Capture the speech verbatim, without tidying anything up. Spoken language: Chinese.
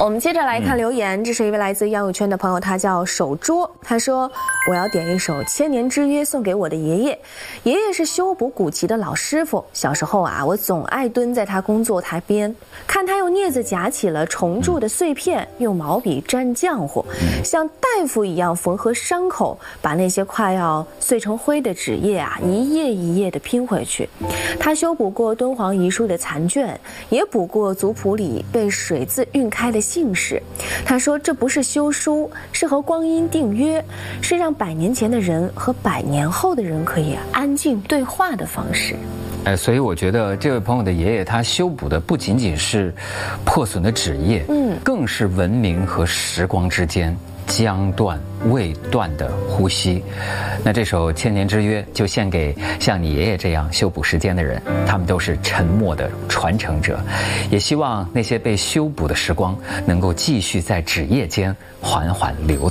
我们接着来看留言，嗯、这是一位来自杨友圈的朋友，他叫手桌，他说：“我要点一首《千年之约》送给我的爷爷。爷爷是修补古籍的老师傅，小时候啊，我总爱蹲在他工作台边，看他用镊子夹起了重铸的碎片，用毛笔蘸浆糊，像大夫一样缝合伤口，把那些快要碎成灰的纸页啊，一页一页地拼回去。他修补过敦煌遗书的残卷，也补过族谱里被水渍晕开的姓氏。他说这不是修书，是和光阴订约，是让百年前的人和百年后的人可以安静对话的方式。 哎，所以我觉得这位朋友的爷爷他修补的不仅仅是破损的纸页，嗯，更是文明和时光之间将断未断的呼吸。那这首《千年之约》就献给像你爷爷这样修补时间的人，他们都是沉默的传承者。也希望那些被修补的时光能够继续在纸页间缓缓流